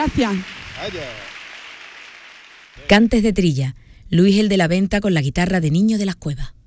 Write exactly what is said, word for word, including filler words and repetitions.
Gracias. Cantes de Trilla, Luis el de la Venta con la guitarra de Niño de las Cuevas.